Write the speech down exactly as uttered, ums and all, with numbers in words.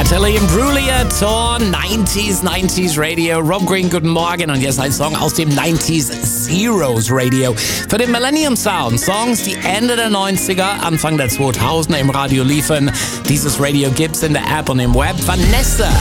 Natalie Imbruglia, Tor, neunziger, neunziger Radio. Rob Green, guten Morgen. Und jetzt ein Song aus dem neunziger Zeros Radio. Für den Millennium Sound. Songs, die Ende der neunziger, Anfang der zweitausender im Radio liefen. Dieses Radio gibt's in der App und im Web. Vanessa